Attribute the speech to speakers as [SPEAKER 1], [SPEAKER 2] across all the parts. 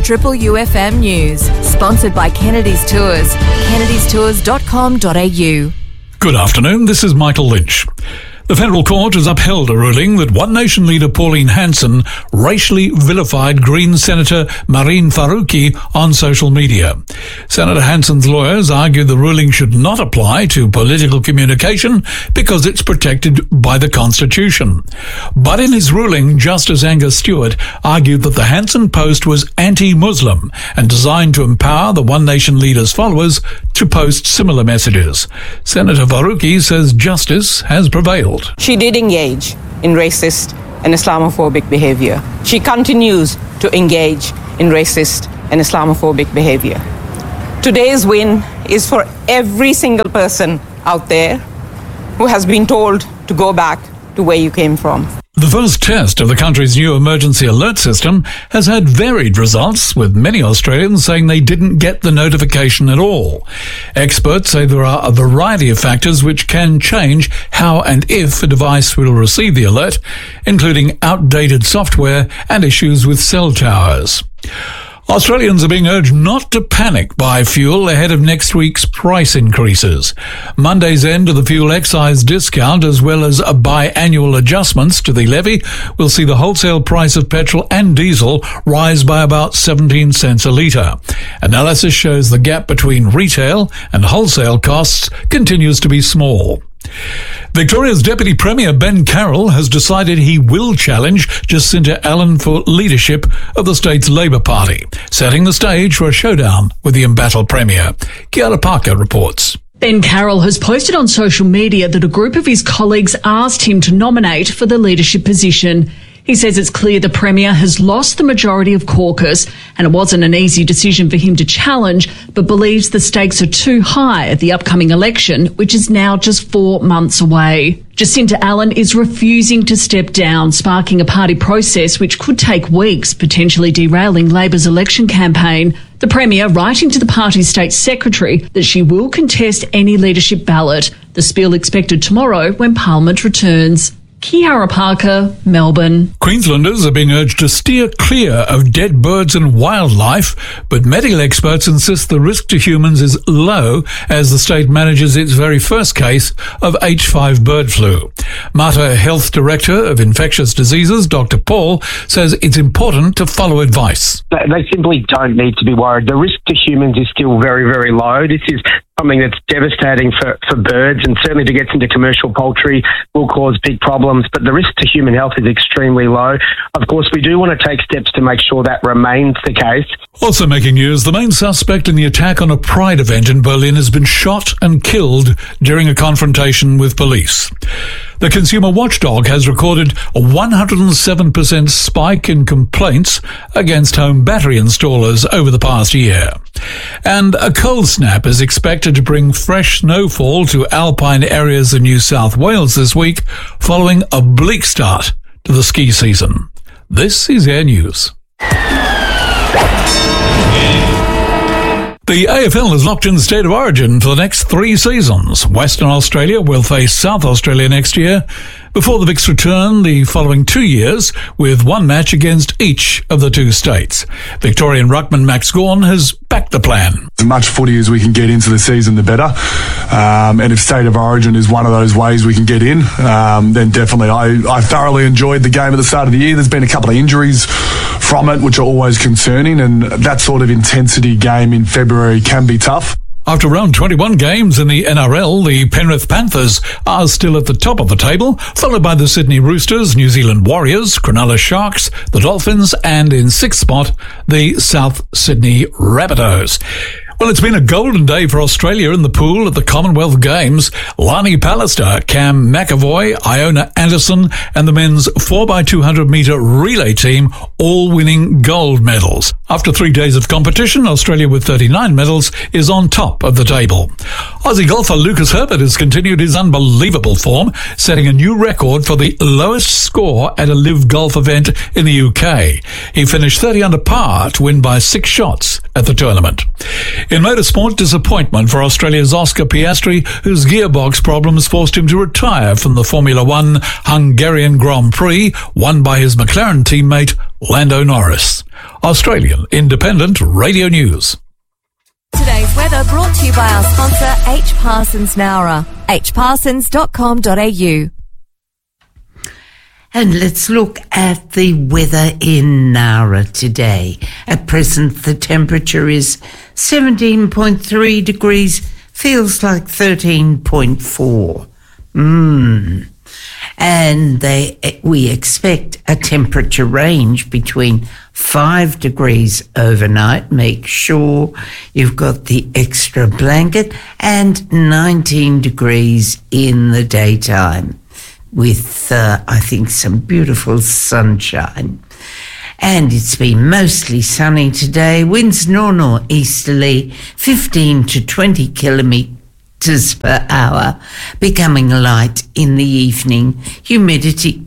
[SPEAKER 1] Triple UFM News, sponsored by Kennedy's Tours, kennedystours.com.au.
[SPEAKER 2] Good afternoon, this is Michael Lynch. The federal court has upheld a ruling that One Nation leader Pauline Hanson racially vilified Green Senator Mehreen Faruqi on social media. Senator Hanson's lawyers argued the ruling should not apply to political communication because it's protected by the Constitution. But in his ruling, Justice Angus Stewart argued that the Hanson post was anti-Muslim and designed to empower the One Nation leader's followers to post similar messages. Senator Faruqi says justice has prevailed.
[SPEAKER 3] She did engage in racist and Islamophobic behavior. She continues to engage in racist and Islamophobic behavior. Today's win is for every single person out there who has been told to go back to where you came from.
[SPEAKER 2] The first test of the country's new emergency alert system has had varied results, with many Australians saying they didn't get the notification at all. Experts say there are a variety of factors which can change how and if a device will receive the alert, including outdated software and issues with cell towers. Australians are being urged not to panic buy fuel ahead of next week's price increases. Monday's end of the fuel excise discount, as well as biannual adjustments to the levy, will see the wholesale price of petrol and diesel rise by about 17 cents a litre. Analysis shows the gap between retail and wholesale costs continues to be small. Victoria's Deputy Premier Ben Carroll has decided he will challenge Jacinta Allan for leadership of the state's Labor Party, setting the stage for a showdown with the embattled Premier. Kiara Parker reports.
[SPEAKER 4] Ben Carroll has posted on social media that a group of his colleagues asked him to nominate for the leadership position. He says it's clear the Premier has lost the majority of caucus and it wasn't an easy decision for him to challenge, but believes the stakes are too high at the upcoming election, which is now just 4 months away. Jacinta Allan is refusing to step down, sparking a party process which could take weeks, potentially derailing Labor's election campaign. The Premier writing to the party's state secretary that she will contest any leadership ballot. The spiel expected tomorrow when Parliament returns. Kiara Parker, Melbourne.
[SPEAKER 2] Queenslanders are being urged to steer clear of dead birds and wildlife, but medical experts insist the risk to humans is low as the state manages its very first case of H5 bird flu. Mater Health Director of Infectious Diseases, Dr. Paul, says it's important to follow advice.
[SPEAKER 5] They simply don't need to be worried. The risk to humans is still very, very low. This is something that's devastating for birds, and certainly to get into commercial poultry will cause big problems, but the risk to human health is extremely low. Of course, we do want to take steps to make sure that remains the case.
[SPEAKER 2] Also making news, the main suspect in the attack on a Pride event in Berlin has been shot and killed during a confrontation with police. The consumer watchdog has recorded a 107% spike in complaints against home battery installers over the past year. And a cold snap is expected to bring fresh snowfall to alpine areas in New South Wales this week, following a bleak start to the ski season. This is Air News. The AFL is locked in state of origin for the next 3 seasons. Western Australia will face South Australia next year, before the Vics return the following 2 years, with one match against each of the 2 states. Victorian ruckman Max Gawn has backed the plan.
[SPEAKER 6] As much footy as we can get into the season, the better. And if state of origin is one of those ways we can get in, then definitely. I thoroughly enjoyed the game at the start of the year. There's been a couple of injuries from it, which are always concerning, and that sort of intensity game in February can be tough.
[SPEAKER 2] After round 21 games in the NRL, the Penrith Panthers are still at the top of the table, followed by the Sydney Roosters, New Zealand Warriors, Cronulla Sharks, the Dolphins, and in 6th spot, the South Sydney Rabbitohs. Well, it's been a golden day for Australia in the pool at the Commonwealth Games. Lani Pallister, Cam McAvoy, Iona Anderson and the men's 4x200 metre relay team all winning gold medals. After 3 days of competition, Australia with 39 medals is on top of the table. Aussie golfer Lucas Herbert has continued his unbelievable form, setting a new record for the lowest score at a live golf event in the UK. He finished 30 under par to win by 6 shots at the tournament. In motorsport, disappointment for Australia's Oscar Piastri, whose gearbox problems forced him to retire from the Formula One Hungarian Grand Prix, won by his McLaren teammate Lando Norris. Australian Independent Radio News.
[SPEAKER 1] Today's weather brought to you by our sponsor, H. Parsons Nowra, hparsons.com.au.
[SPEAKER 7] And let's look at the weather in Nowra today. At present, the temperature is 17.3 degrees, feels like 13.4. And we expect a temperature range between 5 degrees overnight. Make sure you've got the extra blanket, and 19 degrees in the daytime, with, I think, some beautiful sunshine. And it's been mostly sunny today. Winds northeasterly, 15 to 20 kilometres per hour, becoming light in the evening. Humidity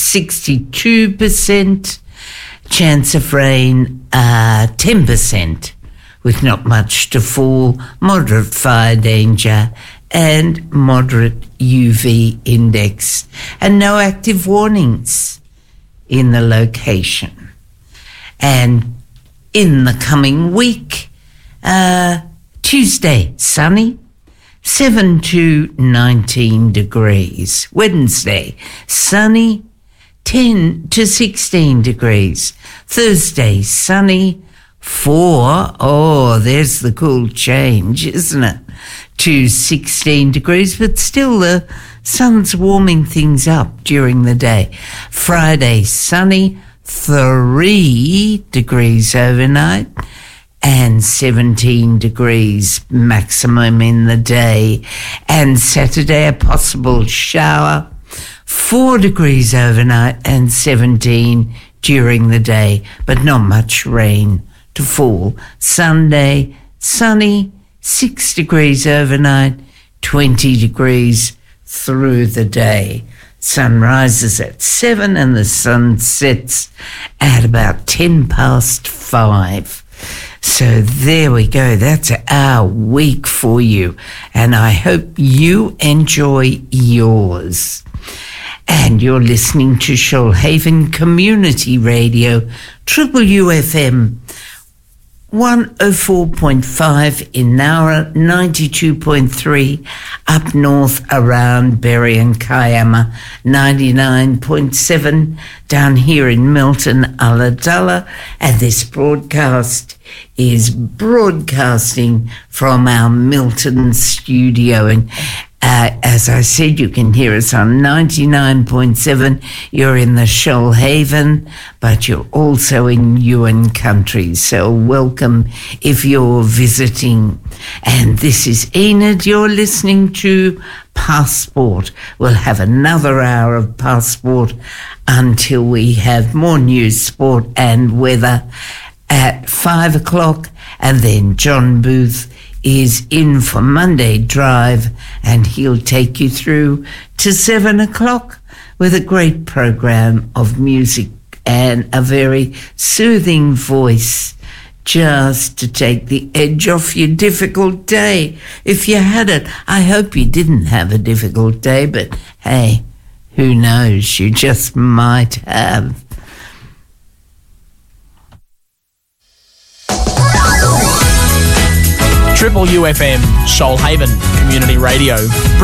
[SPEAKER 7] 62%. Chance of rain 10%, with not much to fall. Moderate fire danger and moderate UV index, and no active warnings in the location. And in the coming week, Tuesday, sunny, 7 to 19 degrees. Wednesday, sunny, 10 to 16 degrees. Thursday, sunny, 4, there's the cool change, isn't it? To 16 degrees, but still the sun's warming things up during the day. Friday, sunny, 3 degrees overnight, and 17 degrees maximum in the day. And Saturday, a possible shower, 4 degrees overnight and 17 during the day, but not much rain to fall. Sunday, sunny, 6 degrees overnight, 20 degrees through the day. Sun rises at 7 and the sun sets at about 5:10. So there we go. That's our week for you, and I hope you enjoy yours. And you're listening to Shoalhaven Community Radio, WFM 104.5 in Nowra, 92.3 up north around Berry and Kiama, 99.7 down here in Milton, Ulladulla, and this broadcast is broadcasting from our Milton studio. And as I said, you can hear us on 99.7. You're in the Shoalhaven, but you're also in Ewan country. So welcome if you're visiting. And this is Enid. You're listening to Passport. We'll have another hour of Passport until we have more news, sport and weather at 5 o'clock. And then John Booth is in for Monday Drive, and he'll take you through to 7 o'clock with a great program of music and a very soothing voice, just to take the edge off your difficult day. If you had it, I hope you didn't have a difficult day, but hey, who knows, you just might have.
[SPEAKER 8] Triple UFM, Shoalhaven Community Radio.